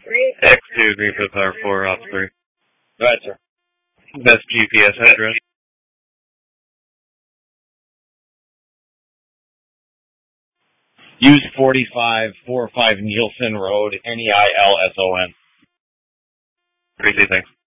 X2, Greenfield Power 4, Op 3. Right, sir. Best GPS address. Use 4545 Nielsen Road, Neilson. Appreciate it, thanks.